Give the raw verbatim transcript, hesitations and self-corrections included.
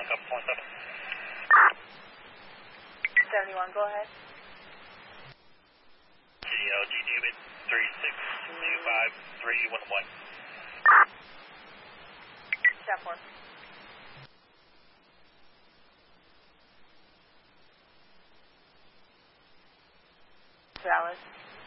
couple point seven. seventy-one, go ahead. G L G David, three six two five three one one. Chat four. Valid.